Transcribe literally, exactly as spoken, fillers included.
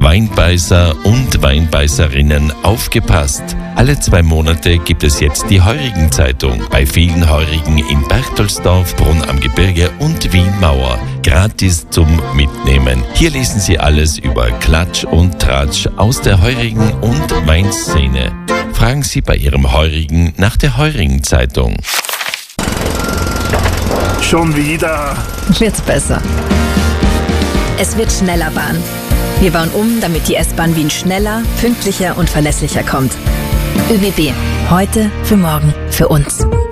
Weinbeißer und Weinbeißerinnen, aufgepasst! Alle zwei Monate gibt es jetzt die Heurigen-Zeitung. Bei vielen Heurigen in Berchtoldsdorf, Brunn am Gebirge und Wien-Mauer. Gratis zum Mitnehmen. Hier lesen Sie alles über Klatsch und Tratsch aus der Heurigen- und Weinszene. Fragen Sie bei Ihrem Heurigen nach der Heurigen-Zeitung. Schon wieder? Wird's besser. Es wird schneller Bahn. Wir bauen um, damit die S-Bahn Wien schneller, pünktlicher und verlässlicher kommt. ÖBB. Heute für morgen für uns.